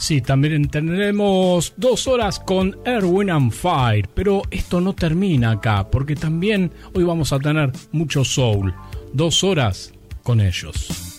Sí, también tendremos 2 horas con Earth, Wind and Fire, pero esto no termina acá, porque también hoy vamos a tener mucho soul. 2 horas con ellos.